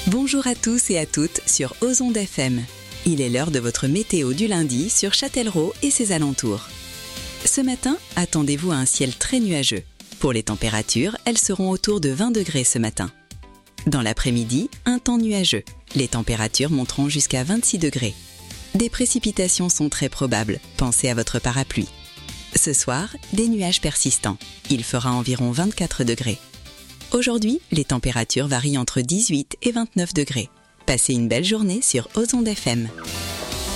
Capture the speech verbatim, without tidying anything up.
Bonjour à tous et à toutes sur Ozonde F M. Il est l'heure de votre météo du lundi sur Châtellerault et ses alentours. Ce matin, attendez-vous à un ciel très nuageux. Pour les températures, elles seront autour de vingt degrés ce matin. Dans l'après-midi, un temps nuageux. Les températures monteront jusqu'à vingt-six degrés. Des précipitations sont très probables. Pensez à votre parapluie. Ce soir, des nuages persistants. Il fera environ vingt-quatre degrés. Aujourd'hui, les températures varient entre dix-huit et vingt-neuf degrés. Passez une belle journée sur Ozonde F M.